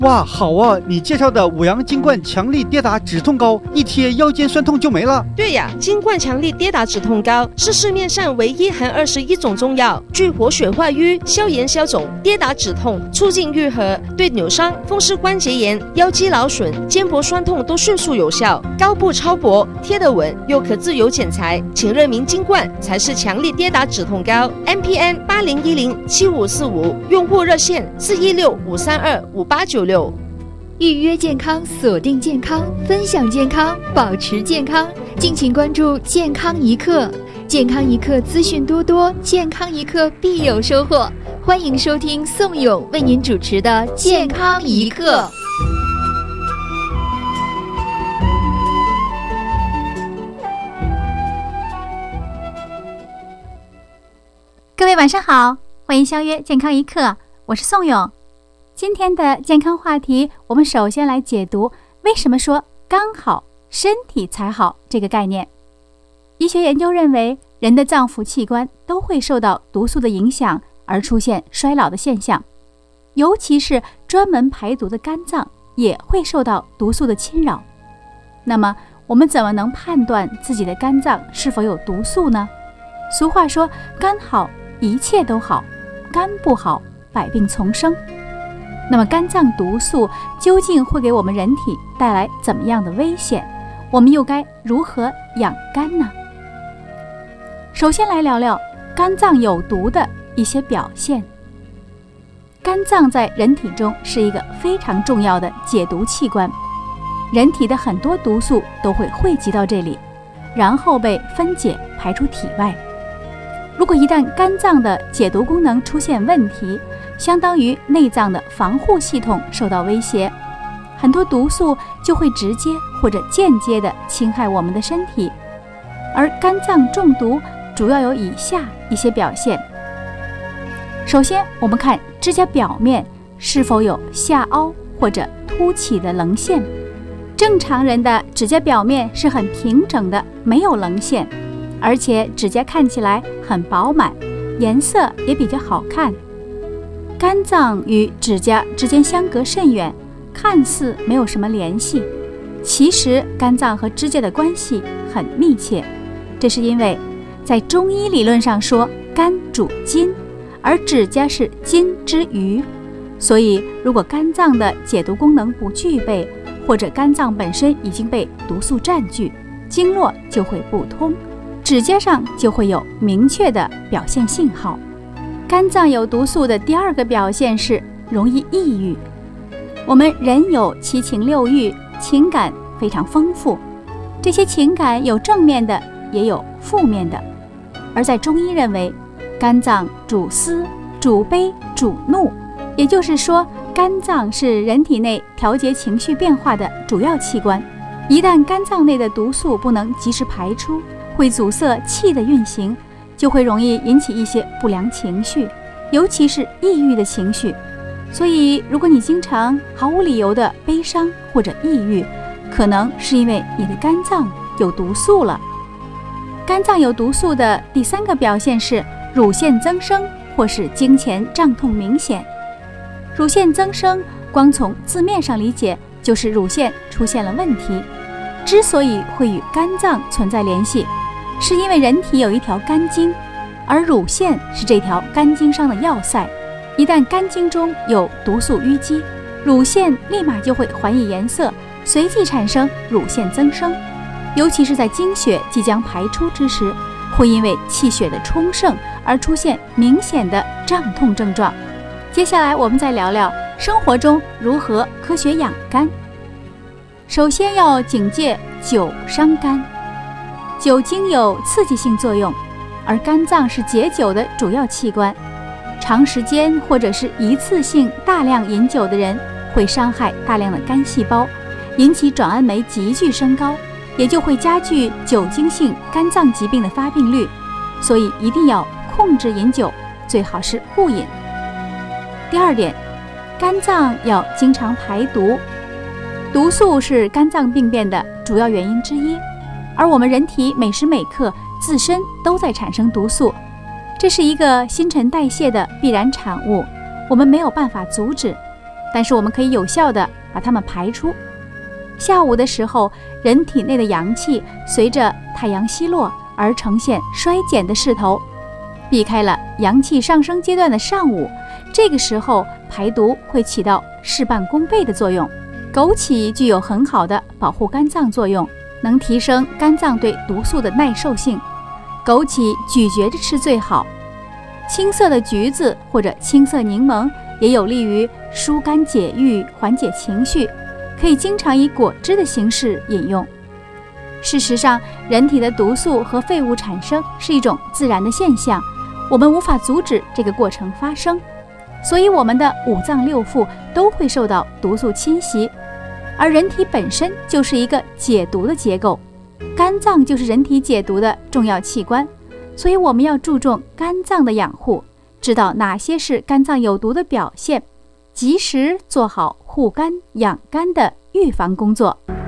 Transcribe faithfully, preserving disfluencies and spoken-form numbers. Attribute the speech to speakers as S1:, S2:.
S1: 哇，好啊！你介绍的五羊金冠强力跌打止痛膏，一贴腰间酸痛就没了。
S2: 对呀，金冠强力跌打止痛膏是市面上唯一含二十一种中药，具活血化瘀、消炎消肿、跌打止痛、促进愈合，对扭伤、风湿关节炎、腰肌劳损、肩膊酸痛都迅速有效。膏布超薄，贴得稳，又可自由剪裁，请认明金冠才是强力跌打止痛膏。M P N 八零一零七五四五，用户热线四一六五三二五八九六。
S3: 预约健康，锁定健康，分享健康，保持健康。敬请关注健康一刻，健康一刻资讯多多，健康一刻必有收获。欢迎收听宋勇为您主持的健康一刻。
S4: 各位晚上好，欢迎相约健康一刻，我是宋勇。今天的健康话题，我们首先来解读为什么说肝好身体才好这个概念。医学研究认为，人的脏腑器官都会受到毒素的影响而出现衰老的现象，尤其是专门排毒的肝脏也会受到毒素的侵扰。那么我们怎么能判断自己的肝脏是否有毒素呢？俗话说，肝好一切都好，肝不好百病丛生。那么肝脏毒素究竟会给我们人体带来怎么样的危险？我们又该如何养肝呢？首先来聊聊肝脏有毒的一些表现。肝脏在人体中是一个非常重要的解毒器官，人体的很多毒素都会汇集到这里，然后被分解排出体外。如果一旦肝脏的解毒功能出现问题，相当于内脏的防护系统受到威胁，很多毒素就会直接或者间接地侵害我们的身体。而肝脏中毒主要有以下一些表现。首先，我们看指甲表面是否有下凹或者凸起的棱线。正常人的指甲表面是很平整的，没有棱线，而且指甲看起来很饱满，颜色也比较好看。肝脏与指甲之间相隔甚远，看似没有什么联系，其实肝脏和指甲的关系很密切。这是因为在中医理论上说，肝主筋，而指甲是筋之余，所以如果肝脏的解毒功能不具备，或者肝脏本身已经被毒素占据，经络就会不通，指甲上就会有明确的表现信号。肝脏有毒素的第二个表现是容易抑郁。我们人有七情六欲，情感非常丰富，这些情感有正面的，也有负面的。而在中医认为，肝脏主思、主悲、主怒，也就是说，肝脏是人体内调节情绪变化的主要器官。一旦肝脏内的毒素不能及时排出，会阻塞气的运行，就会容易引起一些不良情绪，尤其是抑郁的情绪。所以如果你经常毫无理由的悲伤或者抑郁，可能是因为你的肝脏有毒素了。肝脏有毒素的第三个表现是乳腺增生或是经前胀痛明显。乳腺增生光从字面上理解，就是乳腺出现了问题。之所以会与肝脏存在联系，是因为人体有一条肝经，而乳腺是这条肝经上的要塞。一旦肝经中有毒素淤积，乳腺立马就会还以颜色，随即产生乳腺增生。尤其是在经血即将排出之时，会因为气血的充盛而出现明显的胀痛症状。接下来我们再聊聊生活中如何科学养肝。首先要警戒酒伤肝。酒精有刺激性作用，而肝脏是解酒的主要器官。长时间或者是一次性大量饮酒的人，会伤害大量的肝细胞，引起转氨酶急剧升高，也就会加剧酒精性肝脏疾病的发病率。所以一定要控制饮酒，最好是不饮。第二点，肝脏要经常排毒。毒素是肝脏病变的主要原因之一，而我们人体每时每刻自身都在产生毒素，这是一个新陈代谢的必然产物，我们没有办法阻止。 但是我们可以有效地把它们排出。下午的时候，人体内的阳气随着太阳西落而呈现衰减的势头，避开了阳气上升阶段的上午，这个时候排毒会起到事半功倍的作用。枸杞具有很好的保护肝脏作用，能提升肝脏对毒素的耐受性。枸杞咀嚼着吃最好。青色的橘子或者青色柠檬也有利于疏肝解郁、缓解情绪，可以经常以果汁的形式饮用。事实上，人体的毒素和废物产生是一种自然的现象，我们无法阻止这个过程发生，所以我们的五脏六腑都会受到毒素侵袭。而人体本身就是一个解毒的结构，肝脏就是人体解毒的重要器官，所以我们要注重肝脏的养护，知道哪些是肝脏有毒的表现，及时做好护肝养肝的预防工作。